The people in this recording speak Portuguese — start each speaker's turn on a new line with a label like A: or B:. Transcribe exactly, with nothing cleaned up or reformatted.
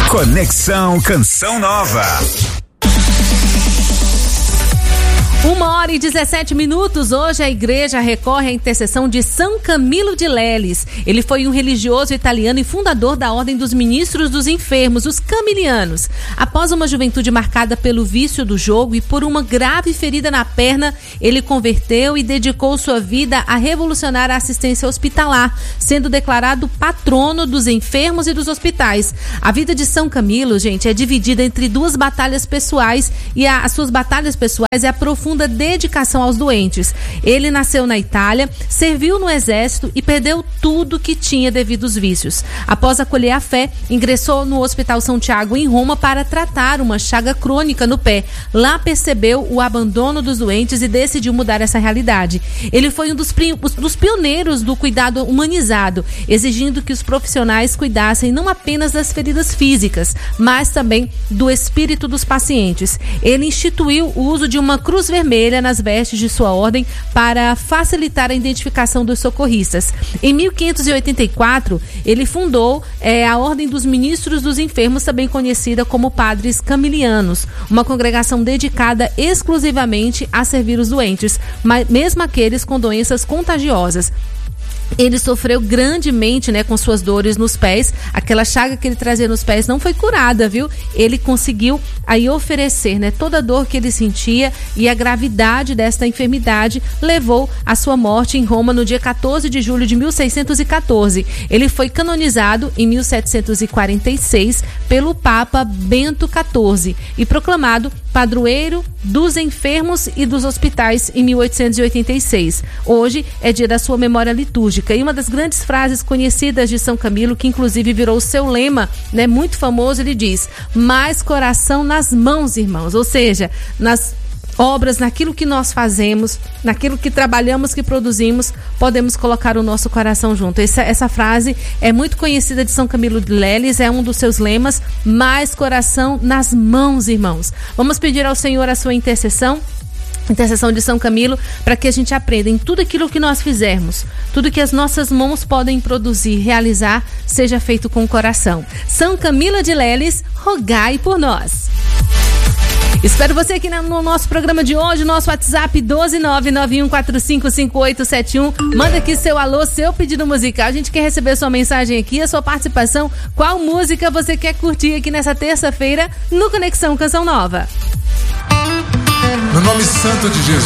A: Conexão Canção Nova.
B: Uma hora e dezessete minutos. Hoje a igreja recorre à intercessão de São Camilo de Leles. Ele foi um religioso italiano e fundador da Ordem dos Ministros dos Enfermos, os Camilianos. Após uma juventude marcada pelo vício do jogo e por uma grave ferida na perna, ele converteu e dedicou sua vida a revolucionar a assistência hospitalar, sendo declarado patrono dos enfermos e dos hospitais. A vida de São Camilo, gente, é dividida entre duas batalhas pessoais, e a, as suas batalhas pessoais é a profunda dedicação aos doentes. Ele nasceu na Itália, serviu no exército e perdeu tudo que tinha devido aos vícios. Após acolher a fé, ingressou no Hospital São Tiago em Roma para tratar uma chaga crônica no pé. Lá percebeu o abandono dos doentes e decidiu mudar essa realidade. Ele foi um dos, dos pioneiros do cuidado humanizado, exigindo que os profissionais cuidassem não apenas das feridas físicas, mas também do espírito dos pacientes. Ele instituiu o uso de uma cruz vermelha nas vestes de sua ordem para facilitar a identificação dos socorristas. Em mil quinhentos e oitenta e quatro, ele fundou é, a Ordem dos Ministros dos Enfermos, também conhecida como Padres Camilianos, uma congregação dedicada exclusivamente a servir os doentes, mas mesmo aqueles com doenças contagiosas. Ele sofreu grandemente, né, com suas dores nos pés. Aquela chaga que ele trazia nos pés não foi curada, viu? Ele conseguiu aí oferecer, né, toda a dor que ele sentia, e a gravidade desta enfermidade levou à sua morte em Roma no dia quatorze de julho de mil seiscentos e quatorze. Ele foi canonizado em mil setecentos e quarenta e seis pelo Papa Bento quatorze e proclamado padroeiro dos enfermos e dos hospitais em mil oitocentos e oitenta e seis. Hoje é dia da sua memória litúrgica, e uma das grandes frases conhecidas de São Camilo, que inclusive virou o seu lema, né, muito famoso, ele diz: mais coração nas mãos, irmãos. Ou seja, nas obras, naquilo que nós fazemos, naquilo que trabalhamos, que produzimos, podemos colocar o nosso coração junto. Essa, essa frase é muito conhecida de São Camilo de Leles, é um dos seus lemas: mais coração nas mãos, irmãos. Vamos pedir ao Senhor a sua intercessão, intercessão de São Camilo, para que a gente aprenda em tudo aquilo que nós fizermos, tudo que as nossas mãos podem produzir, realizar, seja feito com o coração. São Camilo de Leles, rogai por nós. Espero você aqui no nosso programa de hoje, nosso WhatsApp doze nove nove um quatro cinco cinco oito sete um. Manda aqui seu alô, seu pedido musical. A gente quer receber sua mensagem aqui, a sua participação. Qual música você quer curtir aqui nessa terça-feira no Conexão Canção Nova?
C: No nome santo de Jesus.